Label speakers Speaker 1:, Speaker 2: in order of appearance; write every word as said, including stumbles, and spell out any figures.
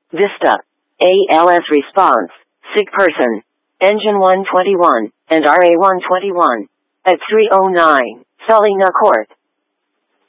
Speaker 1: Vista. A L S response. Sick person. Engine one twenty-one, and R A one twenty-one. At three oh nine, Salina Court.